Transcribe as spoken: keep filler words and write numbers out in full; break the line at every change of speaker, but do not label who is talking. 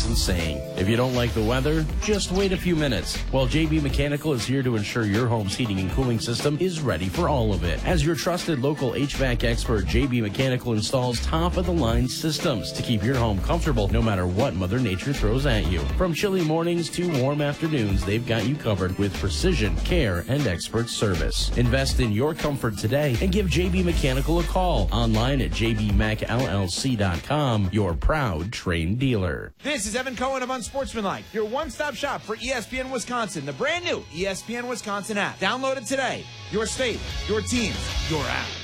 Wisconsin saying, if you don't like the weather, just wait a few minutes. While J B Mechanical is here to ensure your home's heating and cooling system is ready for all of it. As your trusted local H V A C expert, J B Mechanical installs top-of-the-line systems to keep your home comfortable no matter what Mother Nature throws at you. From chilly mornings to warm afternoons, they've got you covered with precision, care, and expert service. Invest in your comfort today and give J B Mechanical a call. Online at j b mac l l c dot com, your proud Trane dealer.
This is Evan Cohen of Unsportsmanlike, your one-stop shop for E S P N Wisconsin, the brand new E S P N Wisconsin app. Download it today. Your state, your teams, your app.